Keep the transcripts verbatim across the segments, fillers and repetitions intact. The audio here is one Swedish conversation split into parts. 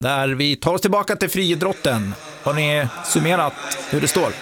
Där vi tar oss tillbaka till friidrotten. Har ni summerat hur det står?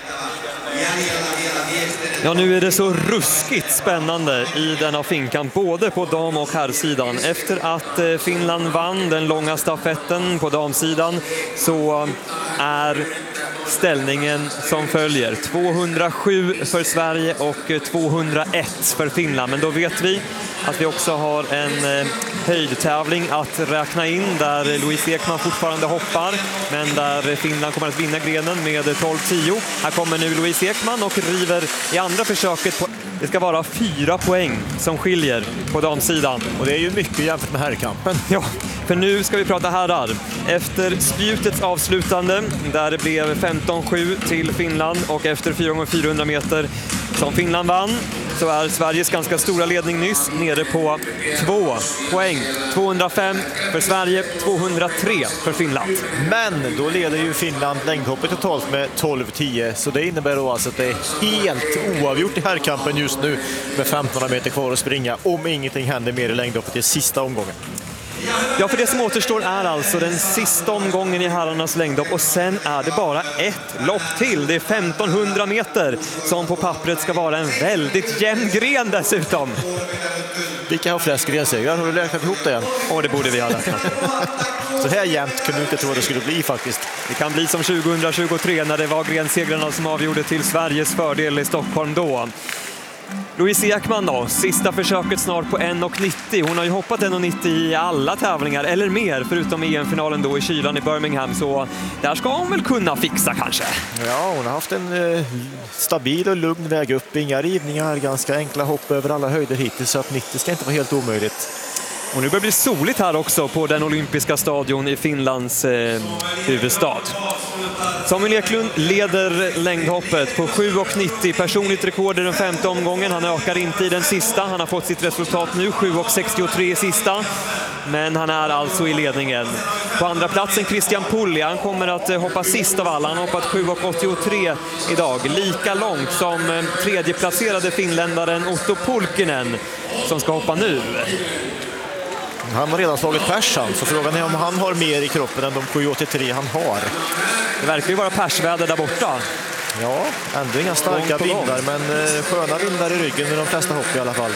Ja, nu är det så ruskigt spännande i denna finkan, både på dam- och herrsidan. Efter att Finland vann den långa stafetten på damsidan så är ställningen som följer: tvåhundrasju för Sverige och tvåhundraett för Finland. Men då vet vi att vi också har en eh, höjdtävling att räkna in där Louise Ekman fortfarande hoppar, men där Finland kommer att vinna grenen med tolv tio. Här kommer nu Louise Ekman och river i andra försöket på. Det ska vara fyra poäng som skiljer på damsidan. Och det är ju mycket jämfört med herrkampen. Ja, för nu ska vi prata herrar. Efter spjutets avslutande, där det blev femton sju till Finland, och efter fyra gånger fyrahundra meter som Finland vann, så är Sveriges ganska stora ledning nyss nere på två poäng. tvåhundrafem för Sverige, tvåhundratre för Finland. Men då leder ju Finland längdhoppet totalt med tolv tio, så det innebär då alltså att det är helt oavgjort i herrkampen just nu med femtonhundra meter kvar att springa, om ingenting händer mer i längdhoppet i sista omgången. Ja, för det som återstår är alltså den sista omgången i herrarnas längdhopp, och sen är det bara ett lopp till. Det är femtonhundra meter som på pappret ska vara en väldigt jämn gren dessutom. Vilka har flest grensegrar? Har du räknat ihop det än? Åh, det borde vi ha räknat. Så här jämnt kunde du inte tro att det skulle bli faktiskt. Det kan bli som tjugohundratjugotre när det var grensegrarna som avgjorde till Sveriges fördel i Stockholm då. Louise Ekman då, sista försöket snart på en nittio. Hon har ju hoppat en nittio i alla tävlingar, eller mer, förutom E M-finalen då i kylan i Birmingham. Så där ska hon väl kunna fixa kanske. Ja, hon har haft en eh, stabil och lugn väg upp. Inga rivningar, ganska enkla hopp över alla höjder hittills, så att nittio ska inte vara helt omöjligt. Och nu börjar det bli soligt här också på den olympiska stadion i Finlands eh, huvudstad. Samuel Eklund leder längdhoppet på sju nittio. Personligt rekord i den femte omgången. Han ökar inte i den sista. Han har fått sitt resultat nu, sju sextiotre i sista. Men han är alltså i ledningen. På andra platsen Christian Pulli. Han kommer att eh, hoppa sist av alla. Han har hoppat sju åttiotre idag. Lika långt som eh, tredjeplacerade finländaren Otto Pulkkinen som ska hoppa nu. Han har redan slagit persan, så frågan är om han har mer i kroppen än de sju åttiotre han har. Det verkar ju vara persväder där borta. Ja, ändå inga starka vindar, men eh, sköna vindar i ryggen med de flesta hopp i alla fall.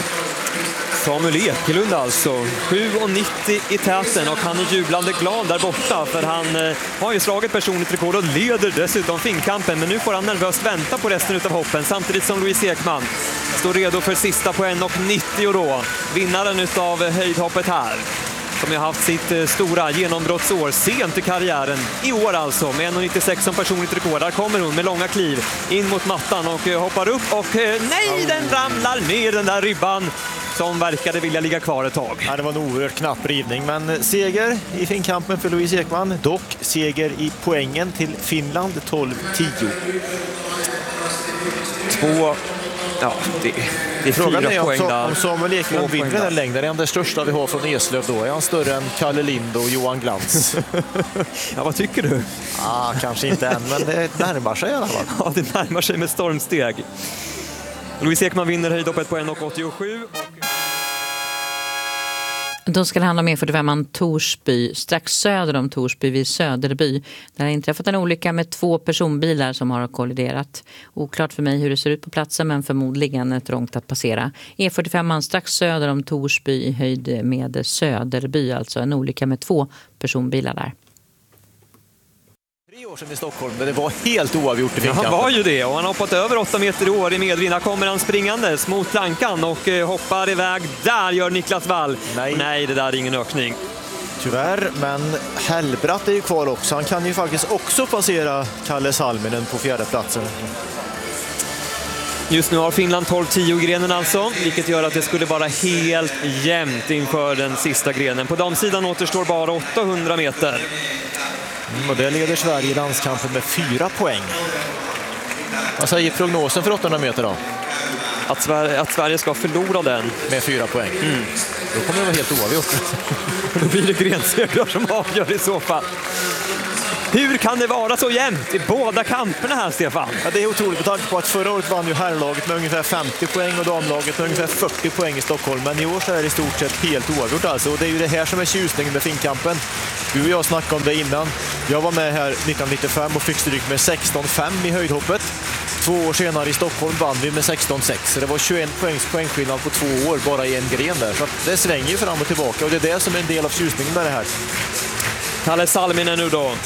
Samuel Eklund alltså, sju nittio i täten, och han är jublande glad där borta, för han eh, har ju slagit personligt rekord och leder dessutom finkampen, men nu får han nervöst vänta på resten av hoppen, samtidigt som Louise Ekman står redo för sista på en nittio då, vinnaren av höjdhoppet här, som har haft sitt stora genombrottsår sent i karriären. I år alltså, med en nittiosex som personligt rekord. Där kommer hon med långa kliv in mot mattan och hoppar upp, och nej, den ramlar ner, den där ribban som verkade vilja ligga kvar ett tag. Ja, det var en oerhört knapp rivning, men seger i finkampen för Louise Ekman. Dock seger i poängen till Finland, tolv tio. Två... Ja, det, det är Frågan fyra är poäng också där. om Samuel Eklund vinner den längden. Är han det största vi har från Eslöv då? Är han större än Kalle Lind och Johan Glans? Ja, vad tycker du? Ah, kanske inte än, men det närmar sig i alla fall. Ja, det närmar sig med stormsteg. Louise Ekman vinner höjdhoppet på en åttiosju. Då ska det handla om E fyrtiofem Torsby, strax söder om Torsby vid Söderby. Där har inträffat en olycka med två personbilar som har kolliderat. Oklart för mig hur det ser ut på platsen, men förmodligen ett trångt att passera. E fyrtiofem strax söder om Torsby i höjd med Söderby, alltså en olycka med två personbilar där. Tre år sedan i Stockholm, men det var helt oavgjort i finkampen. Ja, han var ju det, och han har hoppat över åtta meter i år i medvind. Här kommer han springandes mot plankan och eh, hoppar iväg. Där gör Niklas Wall. Nej. Nej, det där är ingen ökning. Tyvärr, men Hellbratt är ju kvar också. Han kan ju faktiskt också passera Kalle Salminen på fjärde platsen. Just nu har Finland tolv tio grenen alltså, vilket gör att det skulle vara helt jämnt inför den sista grenen. På damsidan återstår bara åttahundra meter. Mm, och det leder Sverige i landskampen med fyra poäng. Vad säger prognosen för åttahundra meter då? Att Sverige, att Sverige ska förlora den. Med fyra poäng. Mm. Då kommer det vara helt oavgjort. Då blir det grensegrar som avgör i så fall. Hur kan det vara så jämnt i båda kamperna här, Stefan? Ja, det är otroligt med tanke på att förra året vann ju herrlaget med ungefär femtio poäng och damlaget med ungefär fyrtio poäng i Stockholm. Men i år så är det i stort sett helt oavgjort alltså. Och det är ju det här som är tjusningen med finkampen. Du och jag snackade om det innan. Jag var med här nittonhundranittiofem och fick stryk med sexton fem i höjdhoppet. Två år senare i Stockholm vann vi med sexton sex. Så det var tjugoett poängs poängskillnad på två år bara i en gren där. Så det svänger ju fram och tillbaka och det är det som är en del av tjusningen med det här. Kalle Salminen nu då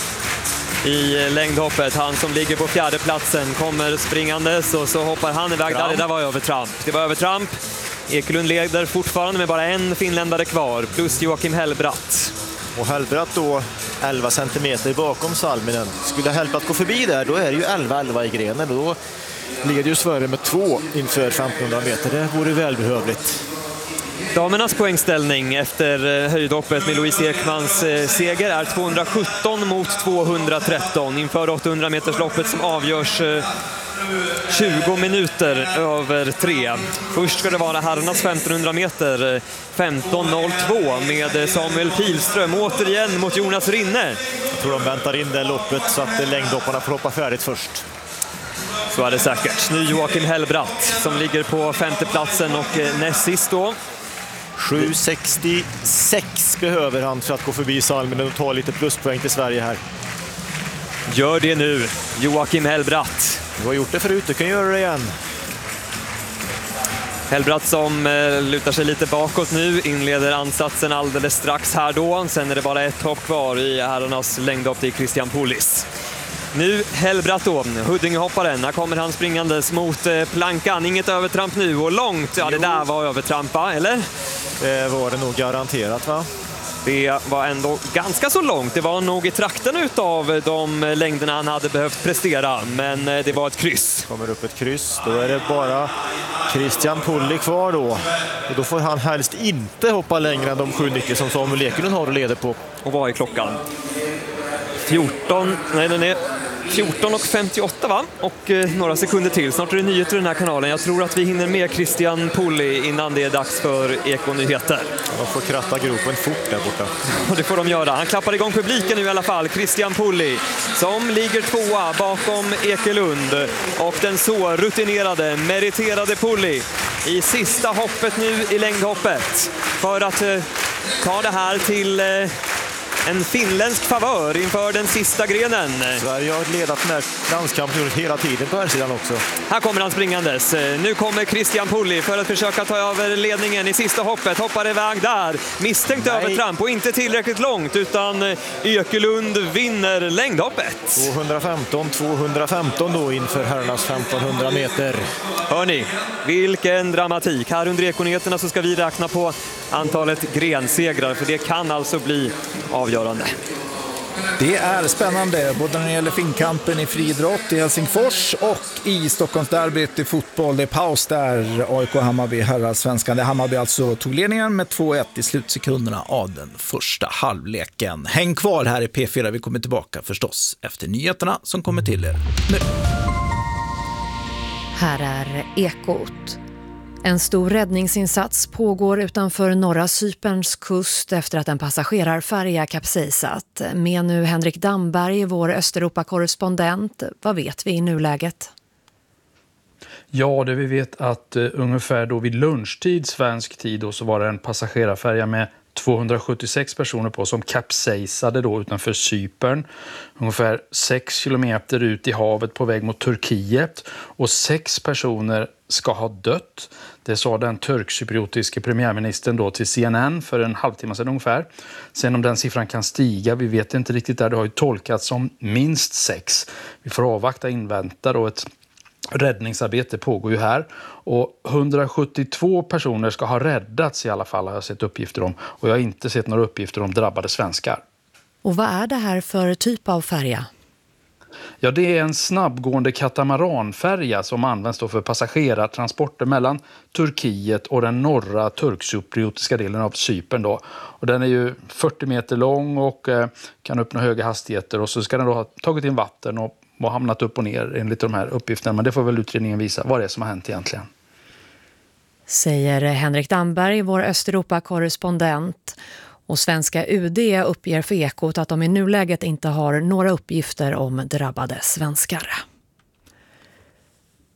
i längdhoppet. Han som ligger på fjärde platsen kommer springandes och så hoppar han iväg. Där, det där var övertramp. Det var övertramp. Ekelund leder fortfarande med bara en finländare kvar plus Joakim Hellbratt. Och Hellbratt då elva centimeter bakom Salminen. Skulle Hellbratt gå förbi där, då är det ju elva elva i grenen. Då leder ju Sverige med två inför femtonhundra meter. Det vore välbehövligt. Damernas poängställning efter höjdhoppet med Louise Ekmans seger är tvåhundrasjutton mot tvåhundratretton inför åttahundra metersloppet som avgörs tjugo minuter över tre. Först ska det vara herrarnas femtonhundra meter femton noll två med Samuel Pilström återigen mot Jonas Rinne. Jag tror de väntar in det loppet så att längdhopparna får hoppa färdigt först. Så är det säkert. Nu Joakim Hellbratt som ligger på femteplatsen och näst sist då. sju sextiosex behöver han för att gå förbi Salminen och ta lite pluspoäng till Sverige här. Gör det nu, Joakim Hellbratt. Du har gjort det förut, du kan göra det igen. Hellbratt som eh, lutar sig lite bakåt nu, inleder ansatsen alldeles strax här då. Sen är det bara ett hopp kvar i herrarnas längdhopp till Christian Pulis. Nu Hellbratt då, Huddingehopparen. Här kommer han springandes mot eh, plankan. Inget övertramp nu och långt. Ja, det där var övertrampa, eller? Det var det nog garanterat, va? Det var ändå ganska så långt. Det var nog i trakten utav de längderna han hade behövt prestera. Men det var ett kryss. Kommer upp ett kryss. Då är det bara Christian Pulli kvar då. Och då får han helst inte hoppa längre än de sju nittio som Samuel Ekelund har att leda på. Och vad är klockan? fjorton, nej den är fjorton och femtioåtta va? Och eh, några sekunder till. Snart är det nyheter i den här kanalen. Jag tror att vi hinner med Christian Pulli innan det är dags för Ekonyheter. De får kratta gropen fort där borta. Och det får de göra. Han klappar igång publiken nu i alla fall. Christian Pulli som ligger tvåa bakom Ekelund. Och den så rutinerade, meriterade Pulli i sista hoppet nu i längdhoppet. För att eh, ta det här till... Eh, En finländsk favör inför den sista grenen. Sverige har ledat den här landskampen hela tiden på här sidan också. Här kommer han springandes. Nu kommer Christian Pulli för att försöka ta över ledningen i sista hoppet. Hoppar iväg där. Misstänkt Nej. övertramp och inte tillräckligt långt utan Ekelund vinner längdhoppet. tvåhundrafemton tvåhundrafemton då inför herrarnas femtonhundra meter. Hörni, vilken dramatik. Här under Ekonyheterna så ska vi räkna på antalet grensegrar för det kan alltså bli avgörande. Det är spännande både när det gäller finkampen i friidrott i Helsingfors och i Stockholmsderbyt i fotboll. Det är paus där A I K Hammarby herrallsvenskan. Det Hammarby alltså tog ledningen med två ett i slutsekunderna av den första halvleken. Häng kvar här i P fyra. Vi kommer tillbaka förstås efter nyheterna som kommer till er nu. Här är Ekot. En stor räddningsinsats pågår utanför norra Cyperns kust efter att en passagerarfärja kapsejsat. Med nu Henrik Damberg, vår Östeuropa-korrespondent. Vad vet vi i nuläget? Ja, det vi vet att uh, ungefär då vid lunchtid svensk tid då, så var det en passagerarfärja med tvåhundrasjuttiosex personer på som kapsejsade då utanför Cypern. Ungefär sex kilometer ut i havet på väg mot Turkiet. Och sex personer ska ha dött. Det sa den turkcypriotiske premiärministern då till C N N för en halvtimme sedan ungefär. Sen om den siffran kan stiga, vi vet inte riktigt där. Det har ju tolkats som minst sex. Vi får avvakta invänta då ett räddningsarbete pågår ju här och hundrasjuttiotvå personer ska ha räddats i alla fall har jag sett uppgifter om och jag har inte sett några uppgifter om drabbade svenskar. Och vad är det här för typ av färja? Ja, det är en snabbgående katamaranfärja som används då för passagerartransporter mellan Turkiet och den norra turkcypriotiska delen av Cypern då. Och den är ju fyrtio meter lång och eh, kan uppnå höga hastigheter och så ska den då ha tagit in vatten och och hamnat upp och ner enligt de här uppgifterna. Men det får väl utredningen visa vad det är som har hänt egentligen. Säger Henrik Damberg, vår Östeuropa-korrespondent. Och svenska U D uppger för Ekot att de i nuläget inte har några uppgifter om drabbade svenskar.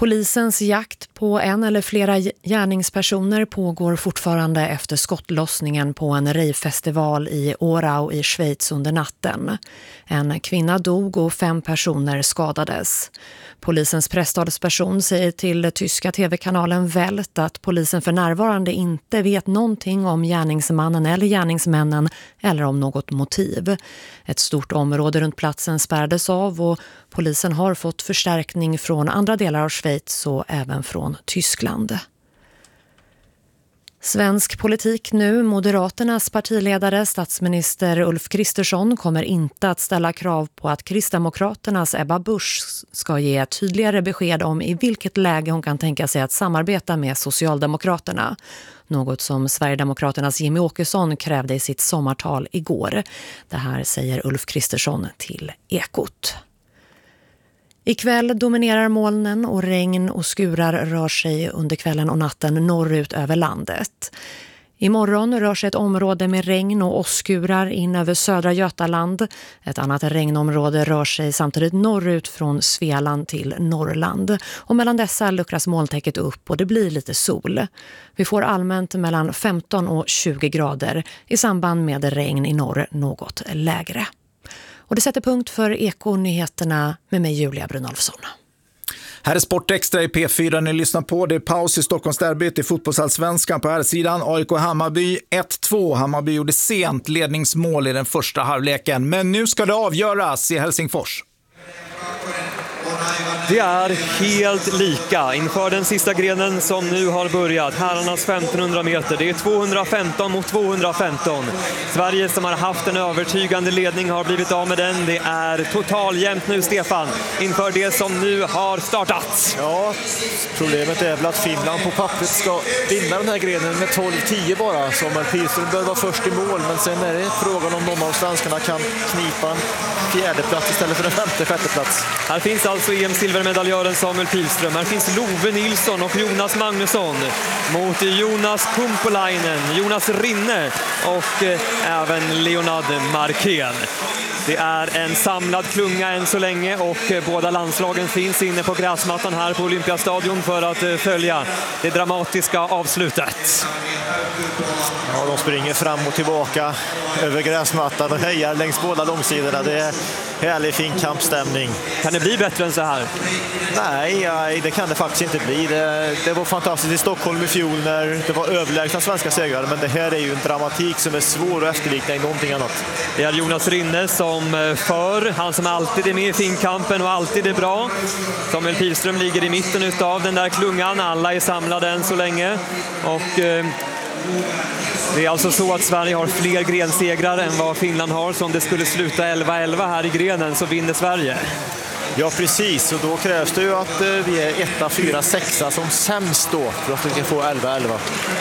Polisens jakt på en eller flera gärningspersoner pågår fortfarande efter skottlossningen på en rejfestival i Orau i Schweiz under natten. En kvinna dog och fem personer skadades. Polisens presstalsperson säger till tyska tv-kanalen Welt att polisen för närvarande inte vet någonting om gärningsmannen eller gärningsmännen eller om något motiv. Ett stort område runt platsen spärrades av och polisen har fått förstärkning från andra delar av Schweiz och även från Tyskland. Svensk politik nu. Moderaternas partiledare, statsminister Ulf Kristersson, kommer inte att ställa krav på att Kristdemokraternas Ebba Busch ska ge tydligare besked om i vilket läge hon kan tänka sig att samarbeta med Socialdemokraterna. Något som Sverigedemokraternas Jimmy Åkesson krävde i sitt sommartal igår. Det här säger Ulf Kristersson till Ekot. Ikväll dominerar molnen och regn och skurar rör sig under kvällen och natten norrut över landet. Imorgon rör sig ett område med regn och åskurar in över södra Götaland. Ett annat regnområde rör sig samtidigt norrut från Svealand till Norrland. Och mellan dessa luckras molntäcket upp och det blir lite sol. Vi får allmänt mellan femton och tjugo grader, i samband med regn i norr något lägre. Och det sätter punkt för Eko-nyheterna med mig Julia Brunolfsson. Här är Sportextra i P fyra ni lyssnar på. Det är paus i Stockholms derbyt i fotbollsallsvenskan på här sidan. A I K Hammarby ett två. Hammarby gjorde sent ledningsmål i den första halvleken. Men nu ska det avgöras i Helsingfors. Det är helt lika inför den sista grenen som nu har börjat. Herrarnas femtonhundra meter. Det är tvåhundrafemton mot tvåhundrafemton. Sverige som har haft en övertygande ledning har blivit av med den. Det är totaljämnt nu, Stefan, inför det som nu har startat. Ja, problemet är väl att Finland på pappret ska vinna den här grenen med tolv tio bara. Samuel Pilström bör vara först i mål, men sen är det frågan om någon av svenskarna kan knipa en fjärde plats istället för en femte, sjätte plats. Här finns alltså E M-silvermedaljören Samuel Pilström. Här finns Love Nilsson och Jonas Magnusson mot Jonas Kumpulainen, Jonas Rinne och eh, även Leonard Marquén. Det är en samlad klunga än så länge och eh, båda landslagen finns inne på gräsmattan här på Olympiastadion för att eh, följa det dramatiska avslutet. Ja, de springer fram och tillbaka över gräsmattan och hejar längs båda långsidorna. Det är härlig fin kampstämning. Kan det bli bättre än så här? Nej, nej, det kan det faktiskt inte bli. Det, det var fantastiskt i Stockholm i fjol när det var överlägsna svenska segrar. Men det här är ju en dramatik som är svår att efterlikna i någonting annat. Det är Jonas Rinne som för, han som alltid är med i finkampen och alltid är bra. Samuel Pilström ligger i mitten av den där klungan. Alla är samlade än så länge. Och eh, det är alltså så att Sverige har fler grensegrar än vad Finland har. Så om det skulle sluta elva elva här i grenen så vinner Sverige. Ja, precis. Och då krävs det ju att vi är etta, fyra, sexa som sämst då för att vi ska få elva elva.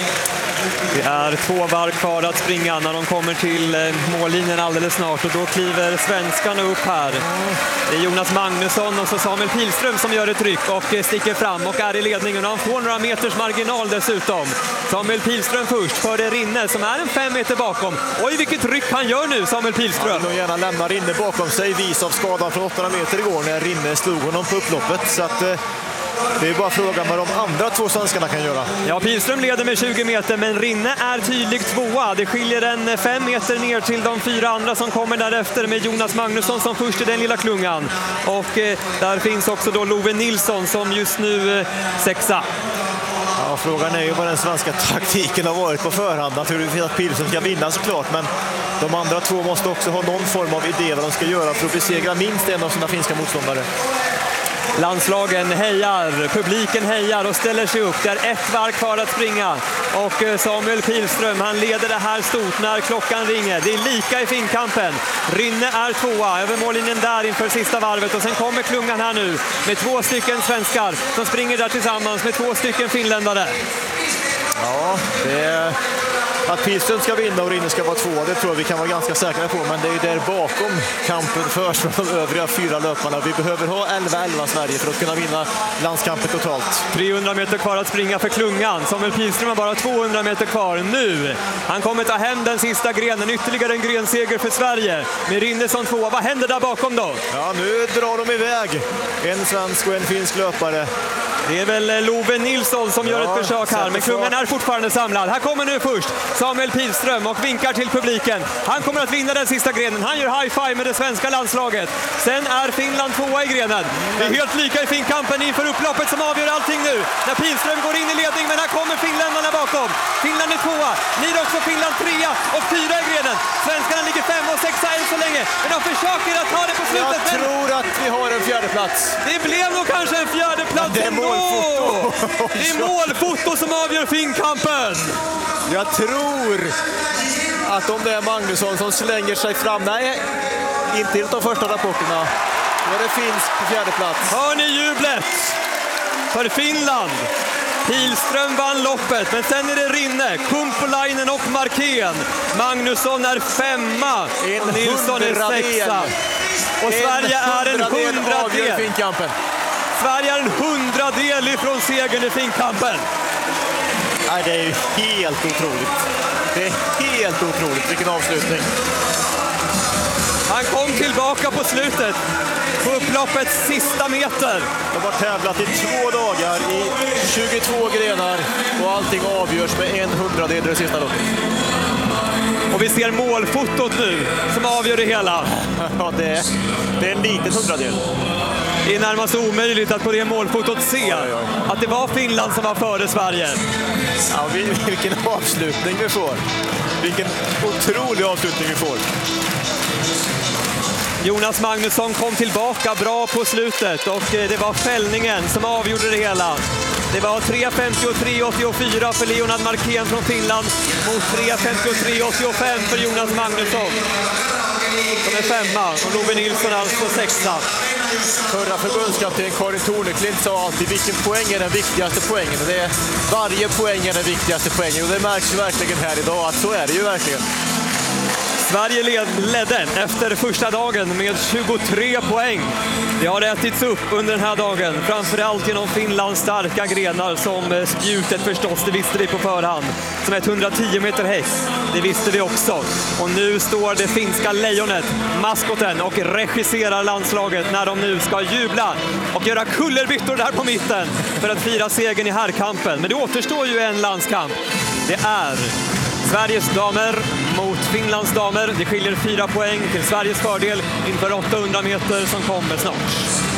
Det är två varv kvar att springa när de kommer till mållinjen alldeles snart. Och då kliver svenskarna upp här. Det är Jonas Magnusson och så Samuel Pilström som gör ett ryck och sticker fram och är i ledningen. Och han får några meters marginal dessutom. Samuel Pilström först för det Rinne som är en fem meter bakom. Oj, vilket ryck han gör nu, Samuel Pilström. Han gärna lämnar Rinne bakom sig, vis av skadan från åttahundra meter igår när Rinne slog honom på upploppet. Så att det är bara frågan vad de andra två svenskarna kan göra. Ja, Pilström leder med tjugo meter, men Rinne är tydligt tvåa. Det skiljer en fem meter ner till de fyra andra som kommer därefter med Jonas Magnusson som först i den lilla klungan. Och eh, där finns också då Love Nilsson som just nu eh, sexa. Ja, frågan är ju vad den svenska taktiken har varit på förhand. Naturligtvis att Pilström ska vinna såklart, men de andra två måste också ha någon form av idé vad de ska göra för att besegra minst en av sina finska motståndare. Landslagen hejar, publiken hejar och ställer sig upp. Det är ett varv kvar att springa. Och Samuel Pilström, han leder det här stort när klockan ringer. Det är lika i finkampen. Rinne är tvåa över mållinjen där inför sista varvet. Och sen kommer klungan här nu med två stycken svenskar som springer där tillsammans med två stycken finländare. Ja, det är... Att Pilström ska vinna och Rinne ska vara två, det tror jag vi kan vara ganska säkra på. Men det är ju där bakom kampen förs från de övriga fyra löparna. Vi behöver ha elva elva Sverige för att kunna vinna landskampen totalt. trehundra meter kvar att springa för klungan. Samuel Pilström har bara tvåhundra meter kvar nu. Han kommer ta hem den sista grenen. Ytterligare en grenseger för Sverige. Med Rinne som tvåa. Vad händer där bakom då? Ja, nu drar de iväg. En svensk och en finsk löpare. Det är väl Love Nilsson som Ja, gör ett försök här, men klungan fart. är fortfarande samlad. Här kommer nu först Samuel Pilström och vinkar till publiken. Han kommer att vinna den sista grenen. Han gör high-five med det svenska landslaget. Sen är Finland tvåa i grenen. Det är helt lika i finkampen inför upploppet som avgör allting nu. När Pilström går in i ledning, men här kommer finländarna bakom. Finland är tvåa, blir också Finland trea och fyra i grenen. Svenskarna ligger fem och sexa än så länge, men de försöker att ta det på slutet. Jag tror att vi har en fjärde plats. Det blev nog kanske en fjärde plats det är ändå. målfoto. Det är målfoto som avgör finkampen. Jag tror att om det är Magnusson som slänger sig fram, nej, inte till de första rapporterna, då är det finsk på fjärde plats. Hör ni jublet för Finland? Pilström vann loppet, men sen är det Rinne, Kumpulainen och Markén. Magnusson är femma, En Nilsson är sexa. Och Sverige är en hundradel. Finkampen. Sverige är en hundradel ifrån segern i finkampen. Nej, det är ju helt otroligt. Det är helt otroligt, vilken avslutning. Han kom tillbaka på slutet, på upploppets sista meter. De har tävlat i två dagar i tjugotvå grenar och allting avgörs med en hundradel i det sista loppet. Och vi ser målfotot nu som avgör det hela. Ja, det är, det är en liten hundradel. Det är närmast omöjligt att på det målfotot se att det var Finland som var före Sverige. Ja, vilken avslutning vi får. Vilken otrolig avslutning vi får. Jonas Magnusson kom tillbaka bra på slutet och det var fällningen som avgjorde det hela. Det var tre femtiotre åttiofyra för Leonard Markén från Finland mot tre femtiotre åttiofem för Jonas Magnusson. Som är femma och Love Nilsson alltså sexa. Förra förbundskapten Karin Torneklint sa alltid vilken poäng är den viktigaste poängen. Och det är, varje poäng är den viktigaste poängen och det märks verkligen här idag att så är det ju verkligen. Sverige led, ledde efter första dagen med tjugotre poäng. Det har ätits upp under den här dagen, framförallt genom Finlands starka grenar som spjutet förstås, det visste vi på förhand. Som ett hundratio meter häck, det visste vi också. Och nu står det finska lejonet, maskoten, och regisserar landslaget när de nu ska jubla och göra kullerbyttor där på mitten för att fira segern i herrkampen. Men det återstår ju en landskamp. Det är Sveriges damer mot Finlands damer. Det skiljer fyra poäng till Sveriges fördel inför åttahundra meter som kommer snart.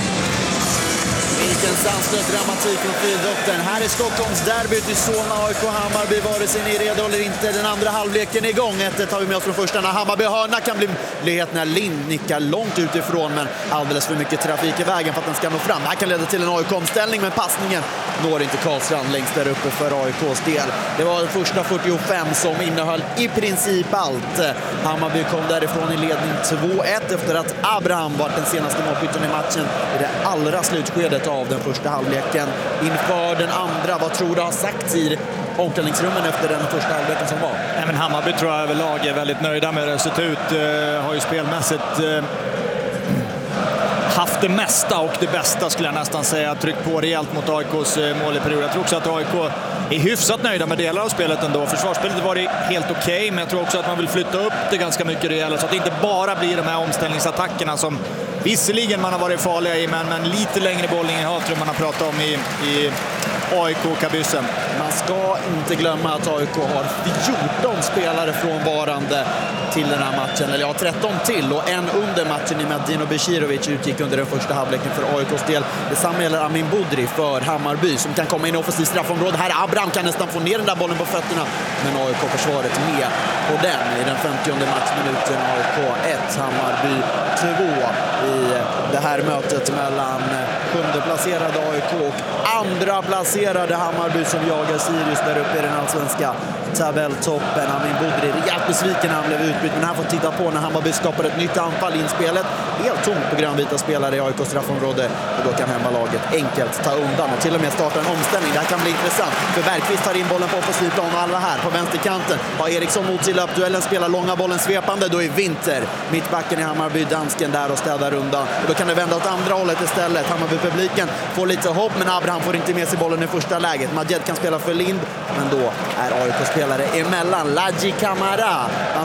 Vilken sanslös dramatik från friidrotten. Här är Stockholms derbyt i Solna, A I K Hammarby. Vare sig ni är redo eller inte, den andra halvleken är igång. ett tar vi med oss från första när Hammarby hörna kan bli möjlighet när Lind nickar långt utifrån, men alldeles för mycket trafik i vägen för att den ska nå fram. Det här kan leda till en A I K-omställning, men passningen når inte Karlstrand längst där uppe för A I K:s del. Det var den första fyrtiofem som innehöll i princip allt. Hammarby kom därifrån i ledning två ett efter att Abraham var den senaste målskytten i matchen i det allra slutskedet av den första halvleken. Inför den andra, vad tror du har sagt i omklädningsrummen efter den första halvleken som var? Nej, men Hammarby tror jag överlag är väldigt nöjda med resultat. Uh, har ju spelmässigt uh, haft det mesta och det bästa skulle jag nästan säga. Tryckt på rejält mot A I K:s uh, mål i period. Jag tror också att A I K är hyfsat nöjda med delar av spelet ändå. Försvarsspelet var det helt okej, okay, men jag tror också att man vill flytta upp det ganska mycket rejält så att det inte bara blir de här omställningsattackerna som visserligen man har varit farliga i, men, men lite längre bolling i hat tror man har pratat om i, i A I K-kabyssen. Man ska inte glömma att A I K har fjorton spelare frånvarande till den här matchen, eller ja, tretton till, och en under matchen i Medino Becirovic utgick under den första halvleken för A I K:s del. Detsamma gäller Amin Budri för Hammarby som kan komma in i offensivt straffområde. Här Abraham kan nästan få ner den där bollen på fötterna, men A I K-försvaret med på den i den femtionde matchminuten. A I K ett, Hammarby två i det här mötet mellan sjunde placerade A I K och andra placerade Hammarby som jagar Sirius där uppe i den allsvenska tabelltoppen. Amin Budri rejält besviken när han blev utbytt, men han får titta på när Hammarby skapar ett nytt anfall i inspelet. Helt tomt på grönvita spelare i A I K:s straffområde, och då kan hemmalaget enkelt ta undan och till och med starta en omställning. Det här kan bli intressant, för Bergqvist tar in bollen på offensiv plan och alla här på vänsterkanten har Eriksson mot sig löpduellen, spelar långa bollen svepande. Då är Winter, mittbacken i Hammarby, dansken där och städar undan. Och då kan det vända åt andra hållet istället. Hammarby-publiken får lite hopp, men Abraham får inte med sig bollen i första läget. Madjed kan spela för Lind, men då är A I K-spelare emellan. Ladji Kamara, han som hoppade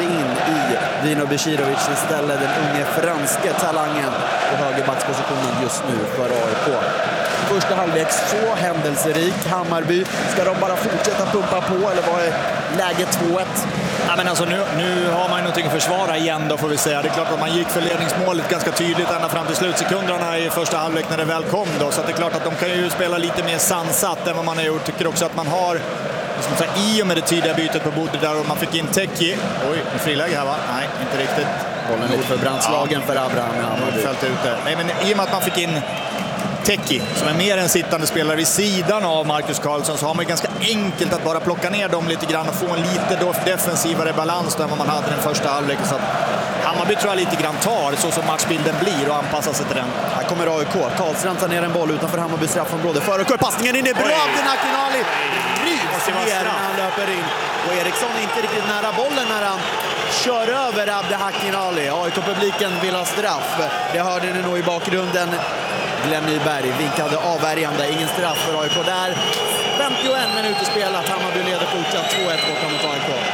bytte in i Dino Beširović istället, den unge franske talangen på högerbackspositionen just nu för A I K. Första halvlek så händelserik. Hammarby, ska de bara fortsätta pumpa på eller vad är läget två ett? Ja, men alltså nu, nu har man ju någonting att försvara igen då, får vi säga. Det är klart att man gick för ledningsmålet ganska tydligt ända fram till slutsekunderna i första halvlek när det väl kom då. Så att det är klart att de kan ju spela lite mer sansat än vad man har gjort. Tycker också att man har, som sagt, i och med det tydliga bytet på Bodde där och man fick in Teki. Oj, en friläge här va? Nej, inte riktigt. Bollen lite för brandslagen ja. för Abraham. Ja, fällt ut det. Nej, men i och med att man fick in Teki, som är mer en sittande spelare vid sidan av Marcus Karlsson, så har man ganska enkelt att bara plocka ner dem lite grann och få en lite då defensivare balans än vad man hade den första halvleken. Så att Hammarby tror jag lite grann tar så som matchbilden blir och anpassar sig till den. Här kommer A I K. Karlstrand tar ner en boll utanför Hammarby straffområde. Förekör passningen in i bra. Abdelhakinali rivs ner när han löper in. Och Eriksson är inte riktigt nära bollen när han kör över Abdelhakinali. A I K-publiken vill ha straff. Det hörde ni nog i bakgrunden. Glenn Nyberg vinkade avvärjande. Ingen straff för A I K där. femtioen minuter spelat. Hammarby leder fortsatt två ett borta mot A I K.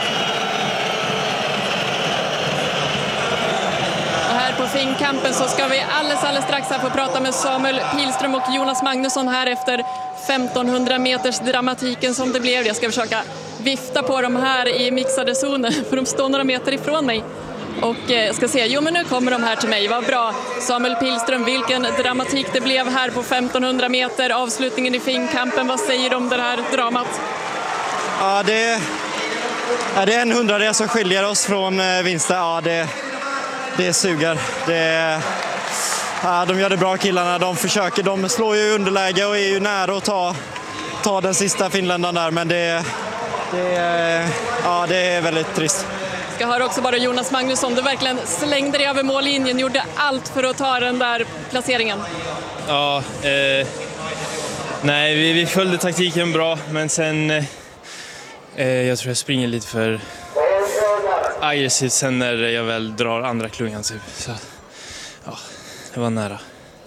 På Finnkampen så ska vi alldeles, alldeles strax här få prata med Samuel Pilström och Jonas Magnusson här efter femtonhundra meters dramatiken som det blev. Jag ska försöka vifta på dem här i mixade zoner för de står några meter ifrån mig. Och jag ska se, jo men nu kommer de här till mig, vad bra. Samuel Pilström, vilken dramatik det blev här på femtonhundra meter, avslutningen i Finnkampen. Vad säger du om det här dramat? Ja, det, ja, det är en hundradel som skiljer oss från vinsten. Ja, det Det suger. Det, ja, de gör det bra killarna. De försöker, de slår ju underläge och är ju nära att ta, ta den sista finländaren där. Men det, det, ja, det är väldigt trist. Jag ska höra också bara Jonas Magnusson. Du verkligen slängde dig över mållinjen. Gjorde allt för att ta den där placeringen. Ja, eh, nej vi, vi följde taktiken bra. Men sen, eh, jag tror jag springer lite för aggressivt sen när jag väl drar andra klungan. Så ja, det var nära.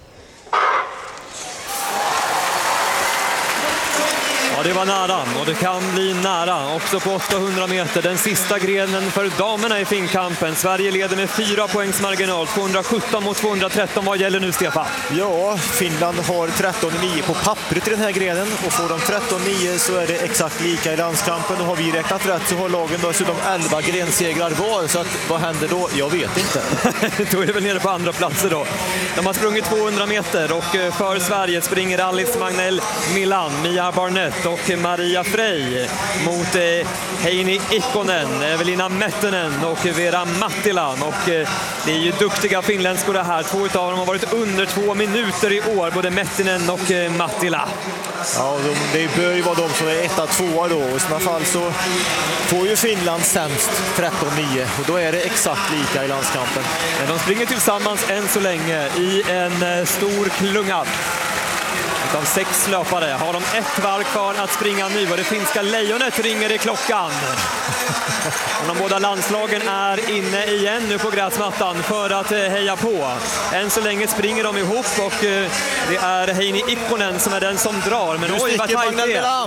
Ja, det var nära och det kan bli nära också på åttahundra meter. Den sista grenen för damerna i Finnkampen. Sverige leder med fyra poängs marginal. tvåhundrasjutton mot tvåhundratretton. Vad gäller nu, Stefan? Ja, Finland har tretton nio på pappret i den här grenen. Och får de tretton nio så är det exakt lika i landskampen. Och har vi räknat rätt så har lagen dessutom elva grensegrar var. Så att, vad händer då? Jag vet inte. Då är det väl nere på andra platser då. De har sprungit tvåhundra meter och för Sverige springer Alice Magnell Milan, Mia Barnett och Maria Frey mot eh, Heini Ikonen, Evelina Mettinen och Vera Mattilan. Och eh, det är ju duktiga finländskor det här. Två av dem har varit under två minuter i år, både Mettinen och eh, Mattila. Ja, de, det bör ju vara de som är etta, tvåa då. I sådana fall så får ju Finland sämst tretton nio och då är det exakt lika i landskampen. Men de springer tillsammans än så länge i en eh, stor klunga. Av sex löpare har de ett varv kvar att springa nu och det finska lejonet ringer i klockan. Och de båda landslagen är inne igen nu på gräsmattan för att heja på. Än så länge springer de ihop och det är Heini Ikonen som är den som drar. Men oj, vad tajt det är.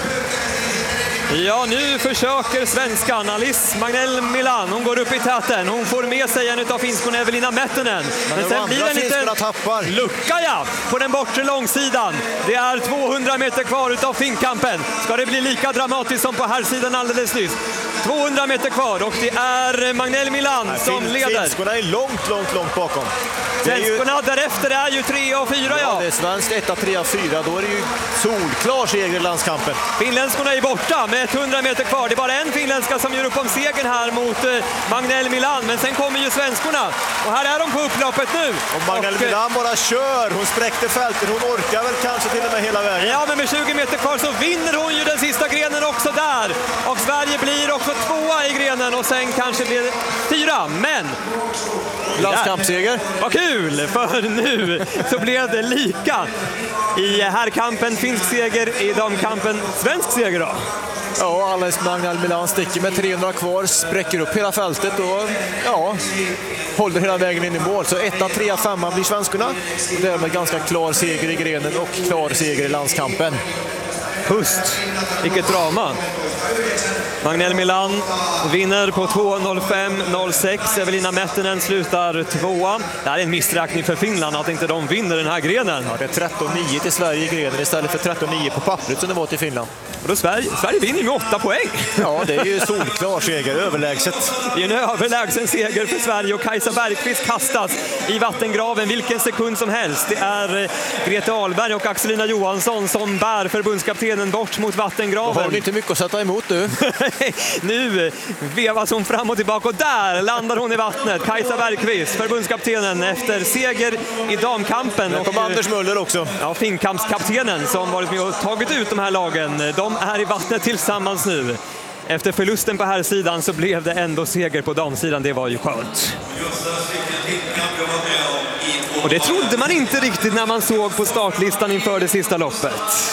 Ja, nu försöker svenskan Alice Magnell Milan. Hon går upp i täten. Hon får med sig en av finskorna Evelina Mettinen. Men, Men sen blir det en liten lucka ja, på den bortre långsidan. Det är tvåhundra meter kvar utav Finnkampen. Ska det bli lika dramatiskt som på här sidan alldeles nyss? tvåhundra meter kvar och det är Magnell Milan Nej, som fin, leder. Finskorna är långt, långt, långt bakom. Svenskorna ju... därefter är ju tre och fyra ja. Ja, det är svenskt etta, tre och fyra. Då är det ju solklar seger i landskampen. Finländskorna är borta med hundra meter kvar. Det är bara en finländska som gör upp om segern här mot eh, Magnell Milan. Men sen kommer ju svenskorna. Och här är de på upploppet nu. Och Magnell och, Milan bara kör. Hon spräckte fältet. Hon orkar väl kanske till och med hela vägen. Ja, men med tjugo meter kvar så vinner hon ju den sista grenen också där. Och Sverige blir också tvåa i grenen. Och sen kanske blir det fyra. Men... landskampsseger. Vad kul, för nu så blev det lika. I herrkampen finsk seger, i damkampen svensk seger då. Ja, Alice Magnell Milan sticker med trehundra kvar, spräcker upp hela fältet och ja, håller hela vägen in i mål. Så etta, trea, femma blir svenskorna. Och därmed ganska klar seger i grenen och klar seger i landskampen. Pust, vilket drama. Magnell Milan vinner på två noll fem noll sex. Evelina Mettinen slutar tvåa. Det här är en missräkning för Finland att inte de vinner den här grenen. Ja, det är tretton nio till Sverige i grenen istället för tretton nio på pappret som det var till Finland. Och då Sverige, Sverige vinner med åtta poäng. Ja, det är ju solklar seger, överlägset. Det är en överlägsen seger för Sverige och Kajsa Bergqvist kastas i vattengraven vilken sekund som helst. Det är Grete Ahlberg och Axelina Johansson som bär förbundskaptenen bort mot vattengraven. Då har hon inte mycket att sätta emot nu. Nu vevas hon fram och tillbaka och där landar hon i vattnet. Kajsa Bergqvist, förbundskaptenen efter seger i damkampen. Där kom och Anders Möller också. Ja, finkampskaptenen som varit med och tagit ut de här lagen. De är i vattnet tillsammans nu. Efter förlusten på här sidan så blev det ändå seger på damsidan. Det var ju skönt. Och det trodde man inte riktigt när man såg på startlistan inför det sista loppet.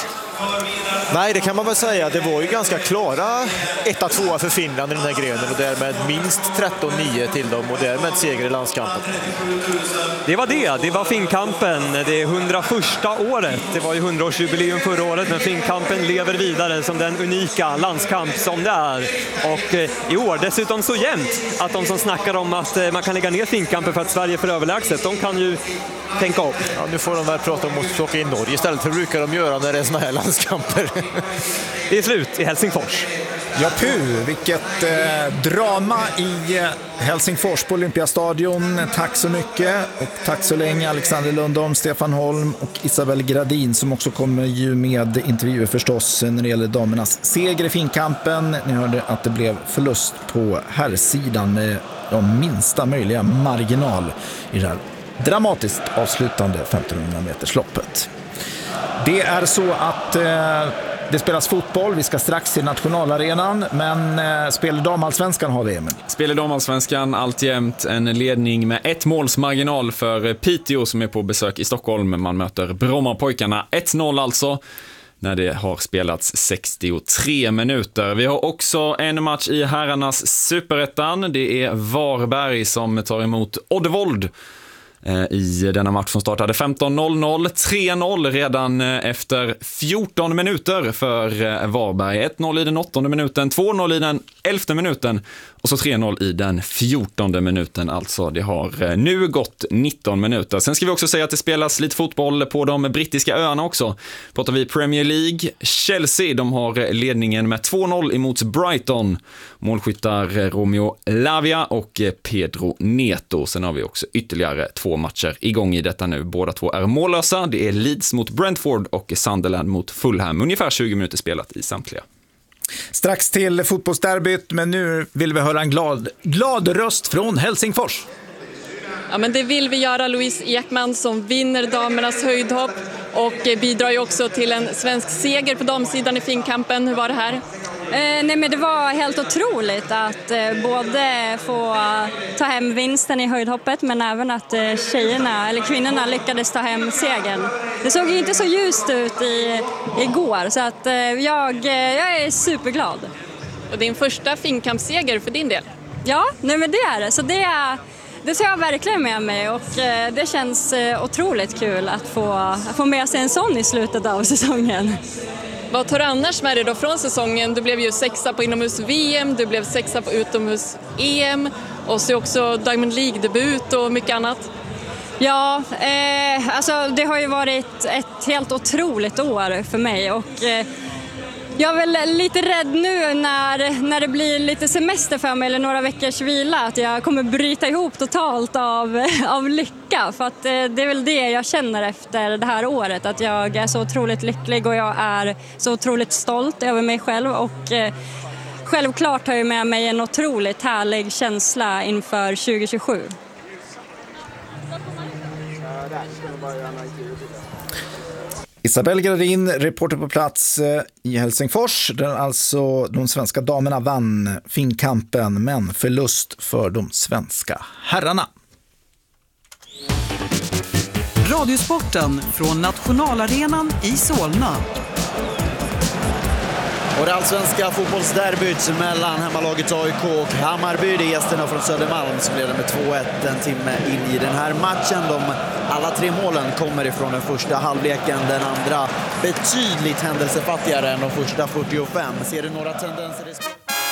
Nej, det kan man väl säga. Det var ju ganska klara ett två för Finland i den här grenen och därmed minst tretton nio till dem och därmed seger i landskampen. Det var det. Det var finkampen. Det är hundraförsta året. Det var ju hundraårsjubileum förra året, men finkampen lever vidare som den unika landskamp som det är. Och eh, i år dessutom så jämnt att de som snackar om att eh, man kan lägga ner finkampen för att Sverige för överlägset, de kan ju tänka om. Ja, nu får de väl prata om att plocka in Norge istället för brukar de göra när det är såna här landskamper. Det är slut i Helsingfors. Ja, pu, vilket eh, drama i eh, Helsingfors på Olympiastadion. Tack så mycket och tack så länge Alexander Lundholm, Stefan Holm och Isabel Gradin som också kommer ju med intervjuer förstås när det gäller damernas seger i finkampen. Ni hörde att det blev förlust på herrsidan med de minsta möjliga marginal i det här dramatiskt avslutande femtonhundra meters loppet. Det är så att eh, det spelas fotboll. Vi ska strax till nationalarenan, men eh, spel damallsvenskan har vi, Emil. Spel damallsvenskan alltjämt en ledning med ett måls marginal för Piteå som är på besök i Stockholm. Man möter Brommapojkarna ett noll alltså när det har spelats sextiotre minuter. Vi har också en match i herrarnas superettan. Det är Varberg som tar emot Oddevold i denna match som startade femton noll noll. tre noll redan efter fjorton minuter för Varberg. ett noll i den åttonde minuten, två noll i den elfte minuten och så tre noll i den fjortonde minuten. Alltså det har nu gått nitton minuter. Sen ska vi också säga att det spelas lite fotboll på de brittiska öarna också. Pratar vi Premier League. Chelsea, de har ledningen med två noll emot Brighton. Målskyttar Romeo Lavia och Pedro Neto. Sen har vi också ytterligare två matcher igång i detta nu. Båda två är mållösa. Det är Leeds mot Brentford och Sunderland mot Fulham. Ungefär tjugo minuter spelat i samtliga. Strax till fotbollsderbyt, men nu vill vi höra en glad, glad röst från Helsingfors. Ja, men det vill vi göra. Louise Ekman som vinner damernas höjdhopp och bidrar ju också till en svensk seger på damsidan i finkampen. Hur var det här? Eh, nej men det var helt otroligt att eh, både få ta hem vinsten i höjdhoppet men även att eh, tjejerna, eller kvinnorna lyckades ta hem segern. Det såg ju inte så ljust ut i, igår så att eh, jag, eh, jag är superglad. Och din första finkampsseger för din del? Ja, nej men det är det. Så det är... Det ser jag verkligen med mig och eh, det känns eh, otroligt kul att få, att få med sig en sån i slutet av säsongen. Vad tar du annars med dig då från säsongen? Du blev ju sexa på inomhus-V M, du blev sexa på utomhus-E M och så också Diamond League-debut och mycket annat. Ja, eh, alltså det har ju varit ett helt otroligt år för mig och eh, jag är väl lite rädd nu när, när det blir lite semester för mig eller några veckors vila att jag kommer bryta ihop totalt av, av lycka. För att det är väl det jag känner efter det här året. Att jag är så otroligt lycklig och jag är så otroligt stolt över mig själv. Och eh, självklart har jag med mig en otroligt härlig känsla inför tjugo tjugosju. Isabel Gradin, reporter på plats i Helsingfors, där alltså de svenska damerna vann finkampen, men förlust för de svenska herrarna. Radiosporten från Nationalarenan i Solna. Och det allsvenska fotbollsderbyt mellan hemmalaget A I K och Hammarby. Det är gästerna från Södermalm som leder med två ett en timme in i den här matchen. De, alla tre målen kommer ifrån den första halvleken. Den andra betydligt händelsefattigare än de första fyrtiofem. Ser du några tendenser i spelet?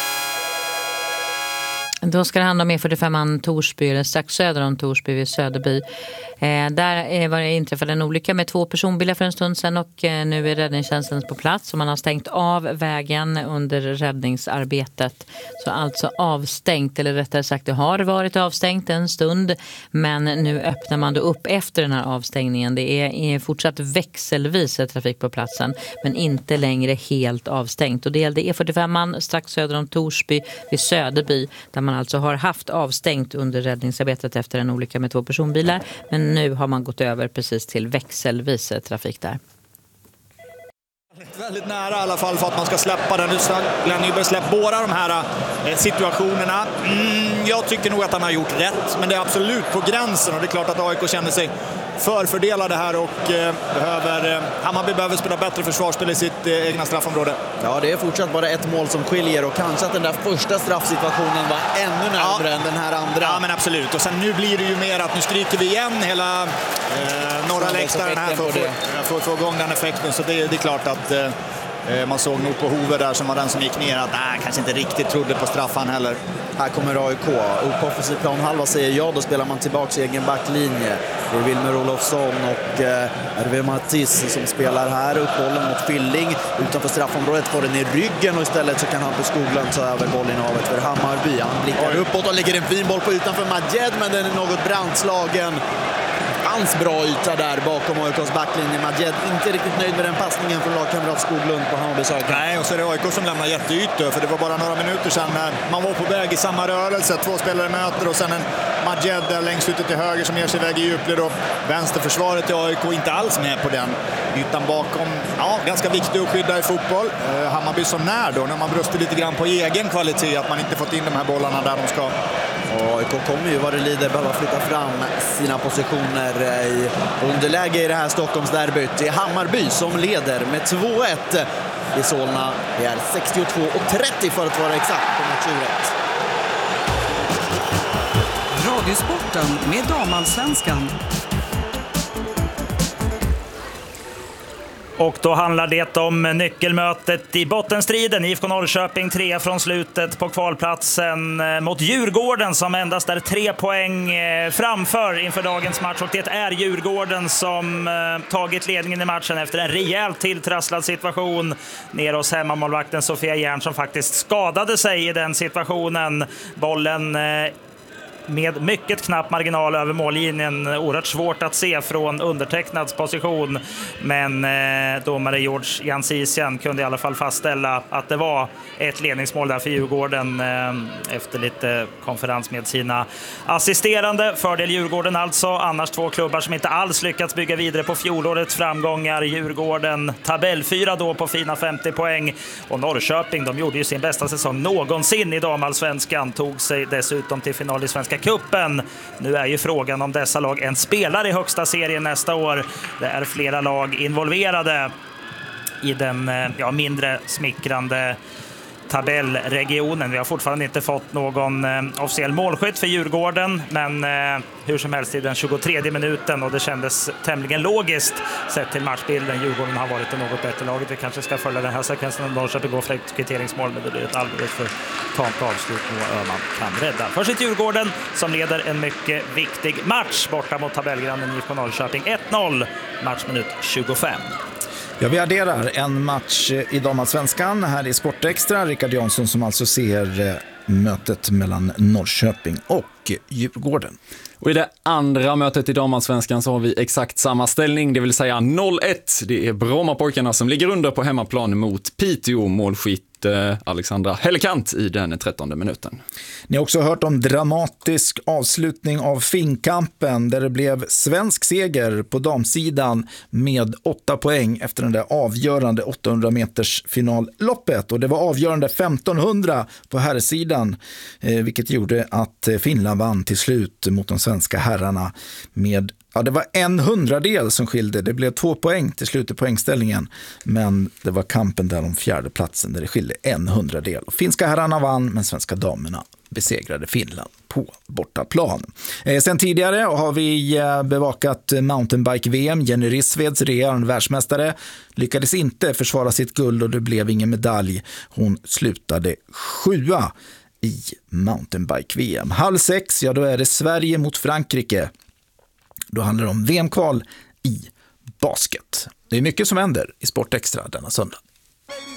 Då ska det handla om E fyrtiofem Torsby, eller strax söder om Torsby vid Söderby. Eh, där var det inträffade en olycka med två personbilar för en stund sedan och eh, nu är räddningstjänsten på plats och man har stängt av vägen under räddningsarbetet. Så alltså avstängt, eller rättare sagt det har varit avstängt en stund, men nu öppnar man då upp efter den här avstängningen. Det är, är fortsatt växelvis trafik på platsen men inte längre helt avstängt. Och det gällde E fyrtiofem strax söder om Torsby vid Söderby där man alltså har haft avstängt under räddningsarbetet efter en olycka med två personbilar, men nu har man gått över precis till växelvis trafik där. Väldigt nära i alla fall för att man ska släppa den. Nu ska Glenn Nyberg släppa båda de här eh, situationerna. Mm, jag tycker nog att han har gjort rätt, men det är absolut på gränsen och det är klart att A I K känner sig förfördelade här och eh, behöver, eh, Hammarby behöver spela bättre försvarsspel i sitt eh, egna straffområde. Ja, det är fortsatt bara ett mål som skiljer och kanske att den där första straffsituationen var ännu närmare ja. än den här andra. Ja, men absolut. Och sen nu blir det ju mer att nu stryker vi igen hela eh, norra läktaren här för, för, för att få igång den effekten. Så det, det är klart att eh, man såg nog på Hove där som var den som gick ner att nej, kanske inte riktigt trodde på straffan heller. Här kommer A I K. Upp på offensiv planhalva säger ja, då spelar man tillbaka i egen backlinje. Det är Wilmer Olofsson och eh, R V Mattis som spelar här. Upp bollen mot Filling. Utanför straffområdet får den i ryggen och istället så kan Hampus Skoglund ta över bollinnehavet för Hammarby. Han blickar uppåt och lägger en fin boll på ytan för Majed, men den är något brandslagen. Hans bra yta där bakom A I K:s backlinje. Majed inte riktigt nöjd med den passningen från lagkamrat Skoglund på Hammarby söker. Nej, och så är det A I K som lämnar jätteytor, för det var bara några minuter sedan när man var på väg i samma rörelse. Två spelare möter och sen en Majed där längst ute till höger som ger sig iväg i djupled och vänsterförsvaret i A I K inte alls med på den ytan bakom. Ja, ganska viktigt att skydda i fotboll. Eh, Hammarby så när då, när man bröstar lite grann på egen kvalitet, att man inte fått in de här bollarna där de ska. A I K kommer ju vad det lider behöva flytta fram sina positioner i underläge i det här Stockholmsderbyt. Det är Hammarby som leder med två ett i Solna. Det är sextiotvå och trettio för att vara exakt på matchuret. Radiosporten med Damallsvenskan. Och då handlar det om nyckelmötet i bottenstriden. I F K Norrköping tre från slutet på kvalplatsen mot Djurgården som endast är tre poäng framför inför dagens match. Och det är Djurgården som tagit ledningen i matchen efter en rejält tilltrasslad situation ner hos hemmamålvakten Sofia Järn som faktiskt skadade sig i den situationen. Bollen med mycket knapp marginal över mållinjen. Oerhört svårt att se från undertecknads position. Men eh, domare George Jansisian kunde i alla fall fastställa att det var ett ledningsmål där för Djurgården eh, efter lite konferens med sina assisterande. Fördel Djurgården alltså. Annars två klubbar som inte alls lyckats bygga vidare på fjolårets framgångar. Djurgården tabellfyra då på fina femtio poäng. Och Norrköping, de gjorde ju sin bästa säsong någonsin i damallsvenskan. Tog sig dessutom till final i Svenska Cupen. Nu är ju frågan om dessa lag en spelar i högsta serien nästa år. Det är flera lag involverade i den ja, mindre smickrande tabellregionen. Vi har fortfarande inte fått någon eh, officiell målskytt för Djurgården, men eh, hur som helst i den tjugotredje minuten och det kändes tämligen logiskt sett till matchbilden. Djurgården har varit det något bättre laget. Vi kanske ska följa den här sekvensen om Norrköping går för ett kvitteringsmål, men det blir ett alldeles för tamt avslut och Öhman kan rädda för sitt Djurgården som leder en mycket viktig match borta mot tabellgrannen I F K Norrköping. ett noll, matchminut tjugofem. Ja, vi adderar en match i damallsvenskan här i Sportextra. Rickard Jansson som alltså ser mötet mellan Norrköping och Djurgården. Och i det andra mötet i damallsvenskan så har vi exakt samma ställning, det vill säga noll ett. Det är Brommapojkarna som ligger under på hemmaplan mot Piteå, målskytt Alexandra Hellekant i den trettonde minuten. Ni har också hört om dramatisk avslutning av Finnkampen där det blev svensk seger på damsidan med åtta poäng efter den där avgörande åttahundra meters finalloppet. Och det var avgörande femtonhundra på herrsidan, eh, vilket gjorde att Finland vann till slut mot de svenska herrarna med Ja, det var en hundradel som skilde. Det blev två poäng till slut i poängställningen. Men det var kampen där om fjärde platsen där det skilde en hundradel. Finska herrarna vann, men svenska damerna besegrade Finland på bortaplan. Eh, sen tidigare har vi eh, bevakat mountainbike-V M. Jenny Rissveds, regerande världsmästare, lyckades inte försvara sitt guld och det blev ingen medalj. Hon slutade sjua i mountainbike-V M. Halv sex, ja då är det Sverige mot Frankrike. Då handlar det om V M-kval i basket. Det är mycket som händer i Sport Extra denna söndag.